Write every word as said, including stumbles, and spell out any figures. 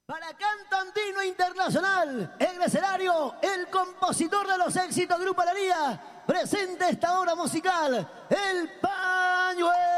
Para Cantantino Internacional, en el escenario, el compositor de los éxitos Grupo Alegría, presenta esta obra musical, El Pañuelo.